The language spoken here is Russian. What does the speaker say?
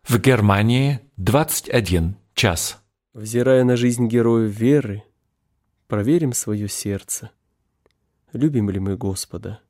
В Германии 21 час. Взирая на жизнь героев веры, проверим свое сердце. Любим ли мы Господа?